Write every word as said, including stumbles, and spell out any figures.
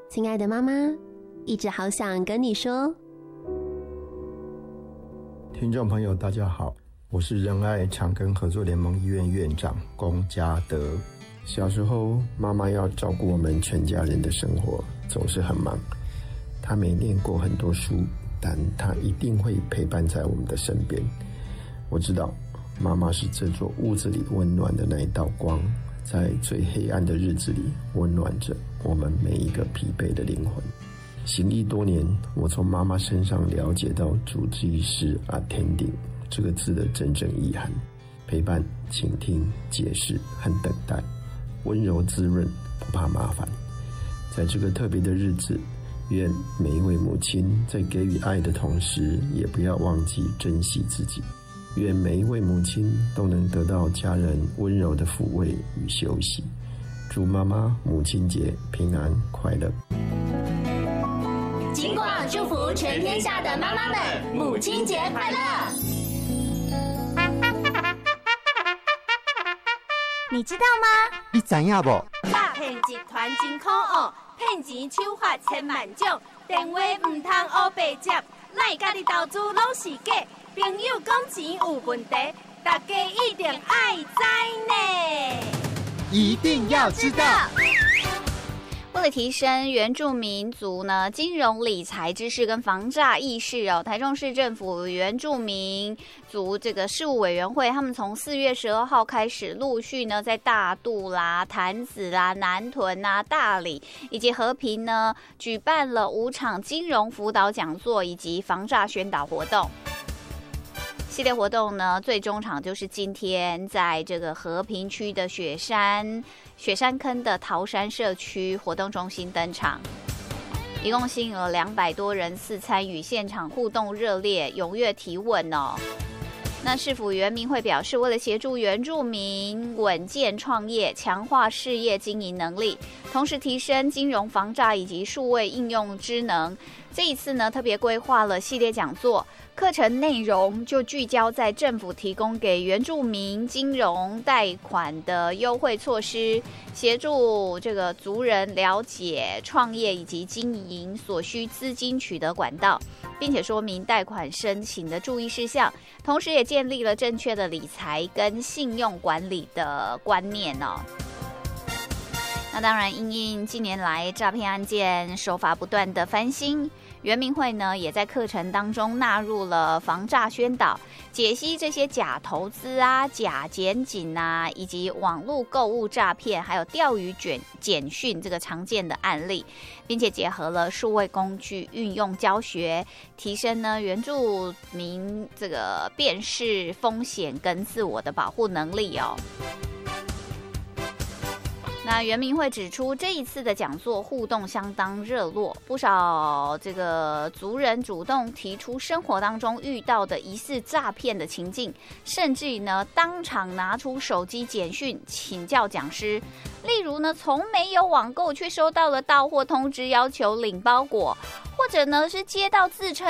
亲爱的妈妈，一直好想跟你说。 听众朋友大家好，我是仁爱长庚合作联盟医院院长龚家德。小时候妈妈要照顾我们全家人的生活总是很忙，她没念过很多书，但她一定会陪伴在我们的身边。我知道妈妈是这座屋子里温暖的那一道光，在最黑暗的日子里温暖着我们每一个疲惫的灵魂。行医多年，我从妈妈身上了解到主治医师 attending 这个字的真正意涵：陪伴、倾听、解释和等待，温柔滋润，不怕麻烦。在这个特别的日子，愿每一位母亲在给予爱的同时，也不要忘记珍惜自己。愿每一位母亲都能得到家人温柔的抚慰与休息。祝妈妈母亲节平安快乐。 金广祝福全天下的妈妈们，母亲节快乐！ 你知道吗？ 你知影不？ 诈骗集团真可恶，骗钱手法千万种，电话唔通黑白接，赖家己投资拢是假。朋友讲钱有问题，大家一定爱知呢， 一定要知道。 为了提升原住民族呢金融理财知识跟防诈意识哦，台中市政府原住民族这个事务委员会，他们从四月十二号开始，陆续呢在大肚啦、潭子啦、南屯啊、大里以及和平呢，举办了五场金融辅导讲座以及防诈宣导活动。系列活动呢，最终场就是今天在这个和平区的雪山雪山坑的桃山社区活动中心登场，一共吸引了两百多人次参与，现场互动热烈，踊跃提问哦。那市府原民会表示，为了协助原住民稳健创业，强化事业经营能力，同时提升金融防诈以及数位应用知能，这一次呢特别规划了系列讲座。课程内容就聚焦在政府提供给原住民金融贷款的优惠措施，协助这个族人了解创业以及经营所需资金取得管道，并且说明贷款申请的注意事项，同时也建立了正确的理财跟信用管理的观念哦。那当然，因应近年来诈骗案件手法不断的翻新，原民会呢也在课程当中纳入了防诈宣导，解析这些假投资啊、假检警啊，以及网络购物诈骗，还有钓鱼卷简讯这个常见的案例，并且结合了数位工具运用教学，提升呢原住民这个辨识风险跟自我的保护能力哦。那原民会指出，这一次的讲座互动相当热络，不少这个族人主动提出生活当中遇到的疑似诈骗的情境，甚至于呢当场拿出手机简讯请教讲师。例如呢，从没有网购却收到了到货通知，要求领包裹，或者呢是接到自称